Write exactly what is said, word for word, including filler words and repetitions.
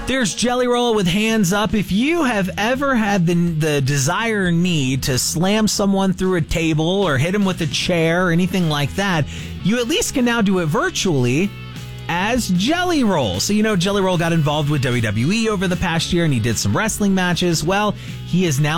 There's Jelly Roll with Hands Up. If you have ever had the, the desire or need to slam someone through a table or hit them with a chair or anything like that, you at least can now do it virtually as Jelly Roll. So, you know, Jelly Roll got involved with W W E over the past year and he did some wrestling matches. Well, he is now